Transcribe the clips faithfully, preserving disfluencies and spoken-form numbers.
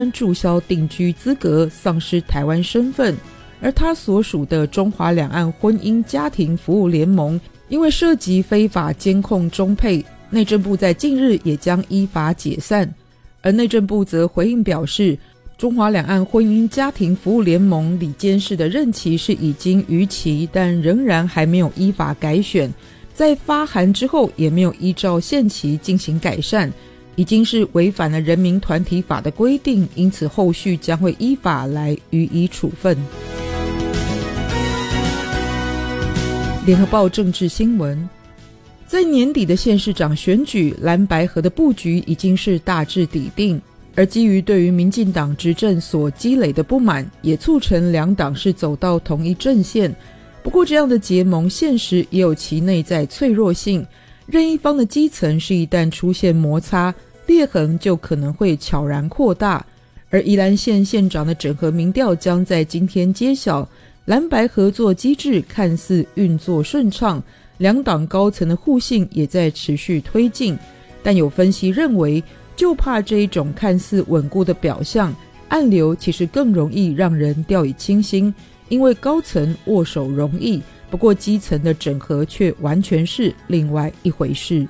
注销定居资格，丧失台湾身份。而他所属的中华两岸婚姻家庭服务联盟，因为涉及非法监控中配，内政部在近日也将依法解散。而内政部则回应表示，中华两岸婚姻家庭服务联盟理监事的任期是已经逾期，但仍然还没有依法改选，在发函之后也没有依照限期进行改善，已经是违反了人民团体法的规定，因此后续将会依法来予以处分。联合报政治新闻，在年底的县市长选举，蓝白合的布局已经是大致底定，而基于对于民进党执政所积累的不满，也促成两党是走到同一阵线。不过这样的结盟现实也有其内在脆弱性，任一方的基层是一旦出现摩擦，裂痕就可能会悄然扩大。而宜兰县县长的整合民调将在今天揭晓，蓝白合作机制看似运作顺畅，两党高层的互信也在持续推进，但有分析认为，就怕这一种看似稳固的表象，暗流其实更容易让人掉以轻心，因为高层握手容易，不过基层的整合却完全是另外一回事。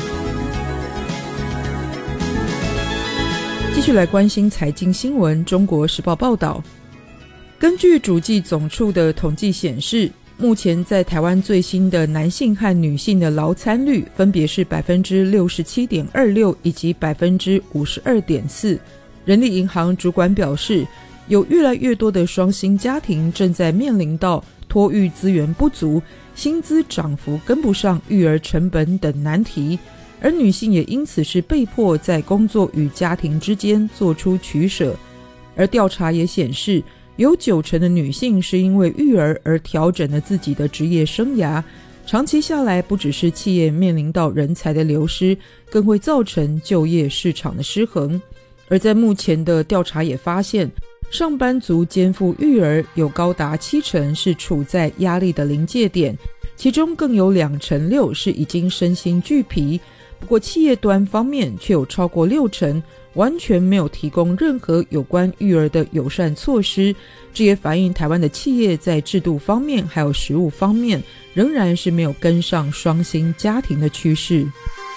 继续来关心财经新闻，中国时报报道，根据主计总处的统计显示，目前在台湾最新的男性和女性的劳参率分别是 百分之六十七点二六 以及 百分之五十二点四。 人力银行主管表示，有越来越多的双薪家庭正在面临到托育资源不足、薪资涨幅跟不上育儿成本等难题，而女性也因此是被迫在工作与家庭之间做出取舍。而调查也显示，有九成的女性是因为育儿而调整了自己的职业生涯，长期下来不只是企业面临到人才的流失，更会造成就业市场的失衡。而在目前的调查也发现，上班族肩负育儿有高达七成是处在压力的临界点，其中更有两成六是已经身心俱疲。不过企业端方面却有超过六成完全没有提供任何有关育儿的友善措施，这也反映台湾的企业在制度方面还有实务方面仍然是没有跟上双薪家庭的趋势。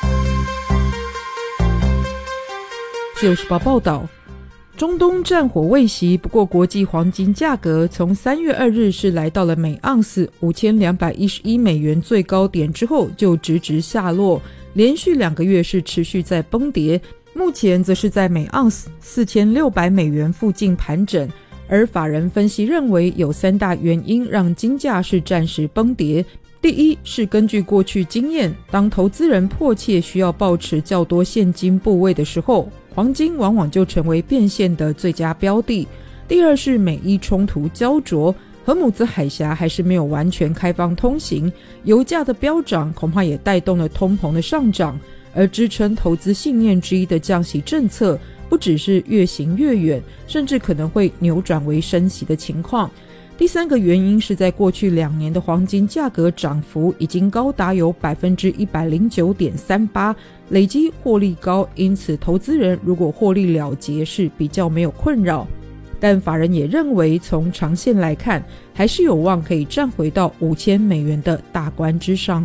自由时报报道，中东战火未息，不过国际黄金价格从三月二日是来到了每盎司五千两百一十一美元最高点之后就直直下落，连续两个月是持续在崩跌，目前则是在每盎司四千六百美元附近盘整。而法人分析认为，有三大原因让金价是暂时崩跌。第一是根据过去经验，当投资人迫切需要抱持较多现金部位的时候，黄金往往就成为变现的最佳标的。第二是美伊冲突焦灼，荷姆兹海峡还是没有完全开放通行，油价的飙涨恐怕也带动了通膨的上涨，而支撑投资信念之一的降息政策不只是越行越远，甚至可能会扭转为升息的情况。第三个原因是在过去两年的黄金价格涨幅已经高达有 百分之一百零九点三八， 累积获利高，因此投资人如果获利了结是比较没有困扰。但法人也认为，从长线来看还是有望可以站回到五千美元的大关之上。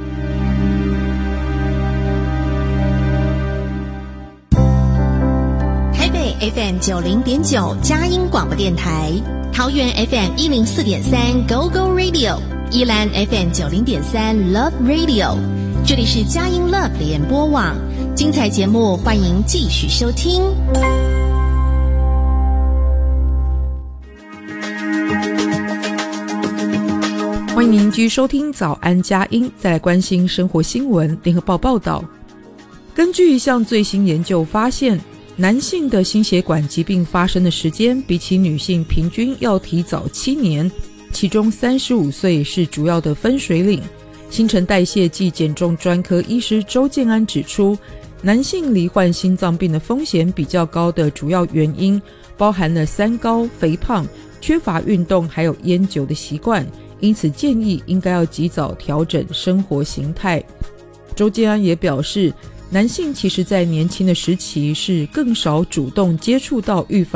台北 F M 九零点九 佳音广播电台，桃园 F M 一零四点三 Go Go Radio， 宜兰 F M 九零点三 Love Radio， 这里是佳音 Love 联播网，精彩节目欢迎继续收听。 欢迎您继续收听早安佳音，再来关心生活新闻。联合报报道，根据一项最新研究发现，男性的心血管疾病发生的时间比起女性平均要提早七年，其中三十五岁是主要的分水岭。新陈代谢暨减重专科医师周建安指出，男性罹患心脏病的风险比较高的主要原因包含了三高、肥胖、缺乏运动还有烟酒的习惯，因此建议应该要及早调整生活形态。周建安也表示， 男性其实在年轻的时期是更少主动接触到预防